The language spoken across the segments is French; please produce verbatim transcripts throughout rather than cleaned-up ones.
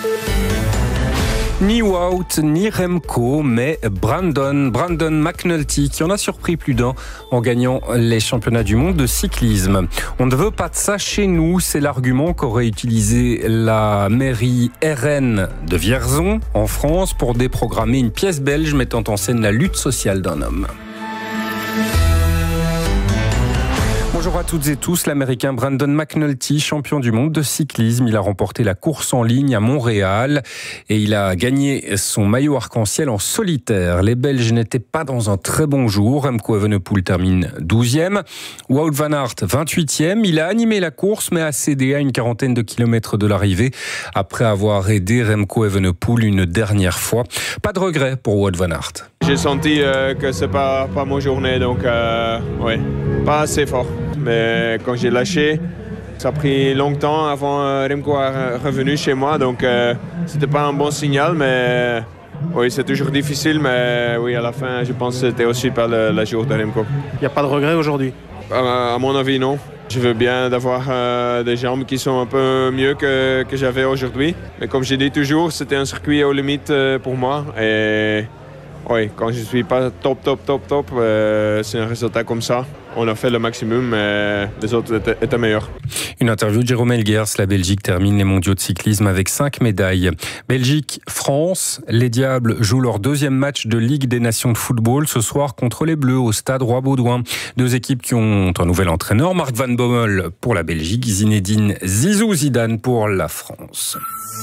Ni Wout, ni Remco, mais Brandon, Brandon McNulty, qui en a surpris plus d'un en gagnant les championnats du monde de cyclisme. On ne veut pas de ça chez nous, c'est l'argument qu'aurait utilisé la mairie R N de Vierzon, en France, pour déprogrammer une pièce belge mettant en scène la lutte sociale d'un homme. Bonjour à toutes et tous, l'Américain Brandon McNulty, champion du monde de cyclisme. Il a remporté la course en ligne à Montréal et il a gagné son maillot arc-en-ciel en solitaire. Les Belges n'étaient pas dans un très bon jour. Remco Evenepoel termine douzième. Wout van Aert, vingt-huitième. Il a animé la course mais a cédé à une quarantaine de kilomètres de l'arrivée après avoir aidé Remco Evenepoel une dernière fois. Pas de regret pour Wout van Aert. J'ai senti euh, que c'est pas, pas ma journée, donc euh, ouais, pas assez fort. Mais quand j'ai lâché, ça a pris longtemps avant euh, Remco est revenu chez moi, donc euh, c'était pas un bon signal, mais oui, c'est toujours difficile, mais oui, à la fin, je pense que c'était aussi pas le, le jour de Remco. Il n'y a pas de regret aujourd'hui? À, à mon avis, non. Je veux bien d'avoir euh, des jambes qui sont un peu mieux que, que j'avais aujourd'hui, mais comme je dis toujours, c'était un circuit aux limites euh, pour moi, et oui, quand je ne suis pas top, top, top, top, euh, c'est un résultat comme ça. On a fait le maximum, mais les autres étaient, étaient meilleurs. Une interview de Jérôme Elguers. La Belgique termine les mondiaux de cyclisme avec cinq médailles. Belgique-France, les Diables jouent leur deuxième match de Ligue des Nations de football ce soir contre les Bleus au stade Roi-Baudouin. Deux équipes qui ont un nouvel entraîneur, Mark Van Bommel pour la Belgique, Zinedine Zizou Zidane pour la France.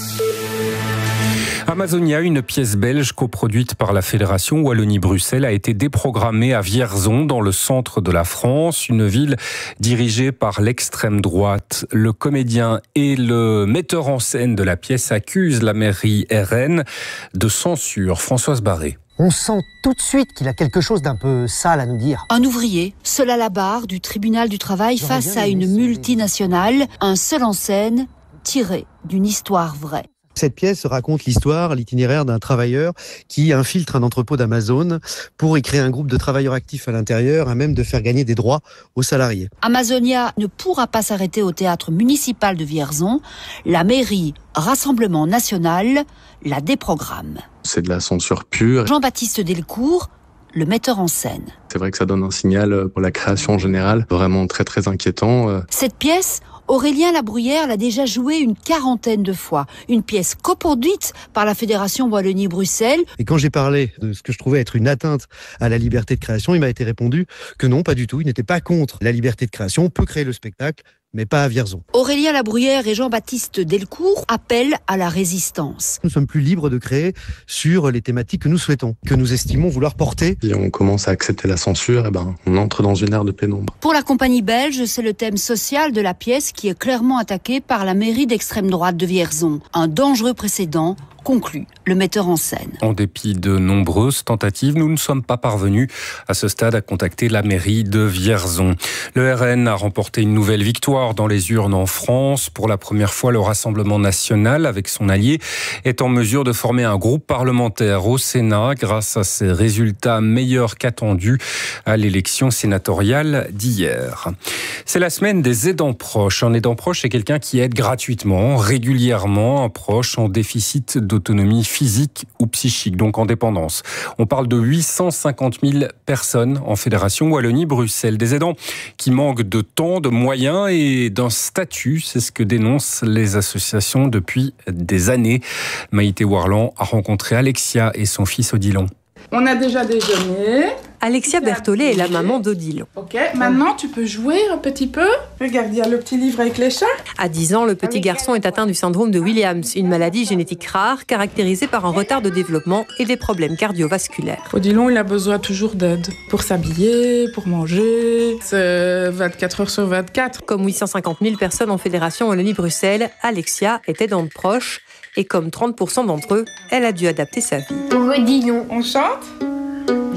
Amazonia, une pièce belge coproduite par la Fédération Wallonie-Bruxelles, a été déprogrammée à Vierzon, dans le centre de la France, une ville dirigée par l'extrême droite. Le comédien et le metteur en scène de la pièce accusent la mairie R N de censure. Françoise Barré. On sent tout de suite qu'il a quelque chose d'un peu sale à nous dire. Un ouvrier, seul à la barre du tribunal du travail face à une multinationale, un seul en scène, tiré d'une histoire vraie. Cette pièce raconte l'histoire, l'itinéraire d'un travailleur qui infiltre un entrepôt d'Amazon pour y créer un groupe de travailleurs actifs à l'intérieur, à même de faire gagner des droits aux salariés. Amazonia ne pourra pas s'arrêter au théâtre municipal de Vierzon. La mairie Rassemblement National la déprogramme. C'est de la censure pure. Jean-Baptiste Delcourt, le metteur en scène. C'est vrai que ça donne un signal pour la création en général, vraiment très très inquiétant. Cette pièce, Aurélien Labruyère l'a déjà jouée une quarantaine de fois. Une pièce coproduite par la Fédération Wallonie-Bruxelles. Et quand j'ai parlé de ce que je trouvais être une atteinte à la liberté de création, il m'a été répondu que non, pas du tout. Il n'était pas contre la liberté de création. On peut créer le spectacle, mais pas à Vierzon. Aurélien Labruyère et Jean-Baptiste Delcourt appellent à la résistance. Nous sommes plus libres de créer sur les thématiques que nous souhaitons, que nous estimons vouloir porter. Si on commence à accepter la censure, eh ben, on entre dans une ère de pénombre. Pour la compagnie belge, c'est le thème social de la pièce qui est clairement attaqué par la mairie d'extrême droite de Vierzon. Un dangereux précédent, conclut le metteur en scène. En dépit de nombreuses tentatives, nous ne sommes pas parvenus à ce stade à contacter la mairie de Vierzon. Le R N a remporté une nouvelle victoire dans les urnes en France. Pour la première fois, le Rassemblement national, avec son allié, est en mesure de former un groupe parlementaire au Sénat grâce à ses résultats meilleurs qu'attendus à l'élection sénatoriale d'hier. C'est la semaine des aidants proches. Un aidant proche, c'est quelqu'un qui aide gratuitement, régulièrement, un proche en déficit d'autonomie physique ou psychique, donc en dépendance. On parle de huit cent cinquante mille personnes en Fédération Wallonie-Bruxelles. Des aidants qui manquent de temps, de moyens et d'un statut. C'est ce que dénoncent les associations depuis des années. Maïté Warland a rencontré Alexia et son fils Odilon. On a déjà déjeuné. Alexia Berthollet est la maman d'Odilon. Ok, maintenant tu peux jouer un petit peu. Regarde, il y a le petit livre avec les chats. À dix ans, le petit garçon est atteint du syndrome de Williams, une maladie génétique rare caractérisée par un retard de développement et des problèmes cardiovasculaires. Odilon, il a besoin toujours d'aide pour s'habiller, pour manger. C'est vingt-quatre heures sur vingt-quatre. Comme huit cent cinquante mille personnes en Fédération Wallonie-Bruxelles, Alexia était dans le proche et comme trente pour cent d'entre eux, elle a dû adapter sa vie. Odilon, on chante ? Je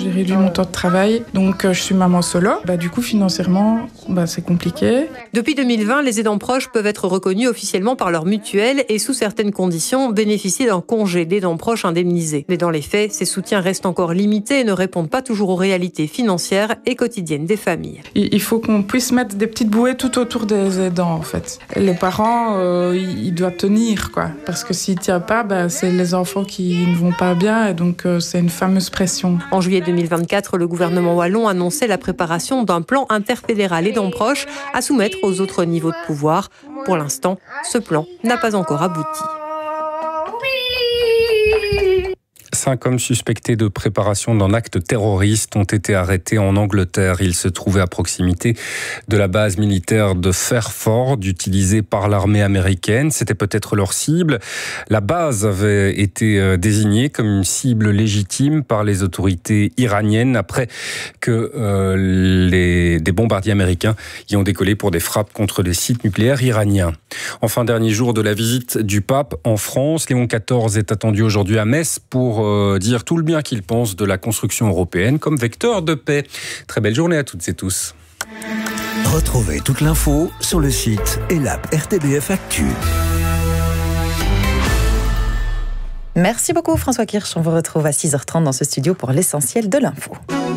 j'ai réduit mon temps de travail, donc euh, je suis maman solo. Bah, du coup, financièrement, bah, c'est compliqué. Depuis deux mille vingt, les aidants proches peuvent être reconnus officiellement par leur mutuelle et sous certaines conditions bénéficier d'un congé d'aidant proche indemnisé. Mais dans les faits, ces soutiens restent encore limités et ne répondent pas toujours aux réalités financières et quotidiennes des familles. Il faut qu'on puisse mettre des petites bouées tout autour des aidants, en fait. Les parents, euh, ils doivent tenir, quoi. Parce que s'ils ne tiennent pas, bah, c'est les enfants qui ne vont pas bien et donc euh, c'est une fameuse pression. En juillet deux mille vingt-quatre, le gouvernement wallon annonçait la préparation d'un plan interfédéral aidant proche à soumettre aux autres niveaux de pouvoir. Pour l'instant, ce plan n'a pas encore abouti. Cinq hommes suspectés de préparation d'un acte terroriste ont été arrêtés en Angleterre. Ils se trouvaient à proximité de la base militaire de Fairford, utilisée par l'armée américaine. C'était peut-être leur cible. La base avait été désignée comme une cible légitime par les autorités iraniennes après que euh, les, des bombardiers américains y ont décollé pour des frappes contre des sites nucléaires iraniens. Enfin, dernier jour de la visite du pape en France. Léon quatorze est attendu aujourd'hui à Metz pour euh, dire tout le bien qu'il pense de la construction européenne comme vecteur de paix. Très belle journée à toutes et tous. Retrouvez toute l'info sur le site et l'app R T B F Actu. Merci beaucoup François Kirsch. On vous retrouve à six heures trente dans ce studio pour l'essentiel de l'info.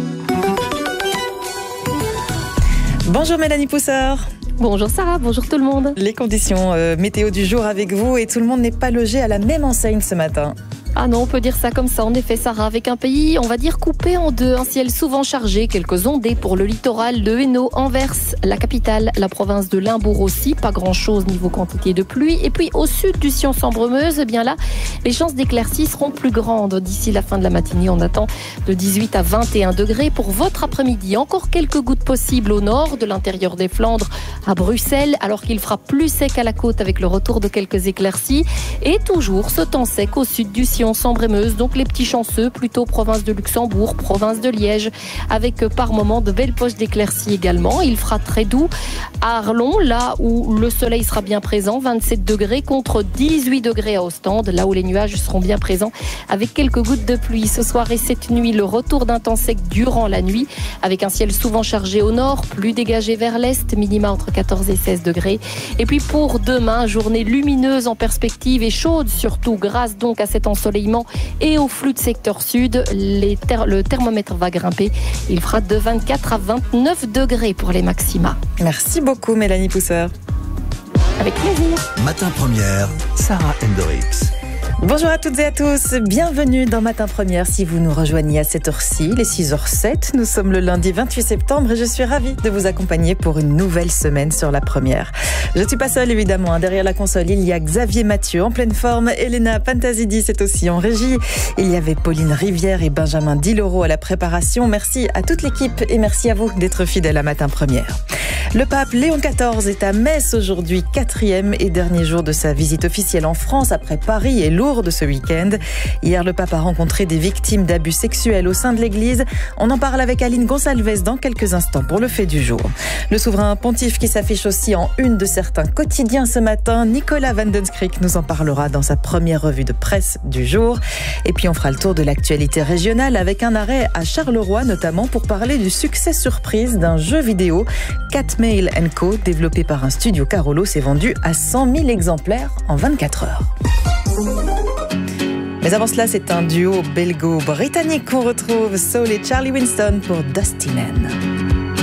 Bonjour Mélanie Pousseur. Bonjour Sarah, bonjour tout le monde. Les conditions euh, météo du jour avec vous et tout le monde n'est pas logé à la même enseigne ce matin. Ah non, on peut dire ça comme ça. En effet, Sarah, avec un pays, on va dire coupé en deux. Un ciel souvent chargé, quelques ondées pour le littoral de Hainaut, Anvers, la capitale, la province de Limbourg aussi. Pas grand-chose niveau quantité de pluie. Et puis au sud du Sion-Sambremeuse, eh bien là, les chances d'éclaircies seront plus grandes. D'ici la fin de la matinée, on attend de dix-huit à vingt et un degrés pour votre après-midi. Encore quelques gouttes possibles au nord, de l'intérieur des Flandres à Bruxelles, alors qu'il fera plus sec à la côte avec le retour de quelques éclaircies. Et toujours ce temps sec au sud du Sion. Sambre-et-Meuse, donc les petits chanceux, plutôt province de Luxembourg, province de Liège, avec par moments de belles poches d'éclaircies également. Il fera très doux à Arlon, là où le soleil sera bien présent, vingt-sept degrés contre dix-huit degrés à Ostende, là où les nuages seront bien présents, avec quelques gouttes de pluie. Ce soir et cette nuit, le retour d'un temps sec durant la nuit, avec un ciel souvent chargé au nord, plus dégagé vers l'est, minima entre quatorze et seize degrés. Et puis pour demain, journée lumineuse en perspective et chaude surtout, grâce donc à cet ensoleillement et au flux de secteur sud, les ter- le thermomètre va grimper. Il fera de vingt-quatre à vingt-neuf degrés pour les maxima. Merci beaucoup Mélanie Pousseur. Avec plaisir. Matin Première, Sarah Hendricks. Bonjour à toutes et à tous, bienvenue dans Matin Première si vous nous rejoignez à cette heure-ci, les six heures sept. Nous sommes le lundi vingt-huit septembre et je suis ravie de vous accompagner pour une nouvelle semaine sur la première. Je ne suis pas seule évidemment, derrière la console il y a Xavier Mathieu en pleine forme, Elena Pantazidis est aussi en régie, il y avait Pauline Rivière et Benjamin Diloro à la préparation. Merci à toute l'équipe et merci à vous d'être fidèles à Matin Première. Le pape Léon quatorze est à Metz aujourd'hui, quatrième et dernier jour de sa visite officielle en France après Paris et Lourdes de ce week-end. Hier, le pape a rencontré des victimes d'abus sexuels au sein de l'Église. On en parle avec Aline Gonçalves dans quelques instants pour le fait du jour. Le souverain pontife qui s'affiche aussi en une de certains quotidiens ce matin, Nicolas Vandenskrik nous en parlera dans sa première revue de presse du jour. Et puis on fera le tour de l'actualité régionale avec un arrêt à Charleroi notamment pour parler du succès surprise d'un jeu vidéo. Catmail and Co, développé par un studio Carolo, s'est vendu à cent mille exemplaires en vingt-quatre heures. Mais avant cela, c'est un duo belgo-britannique qu'on retrouve, Saul et Charlie Winston pour Dusty Man.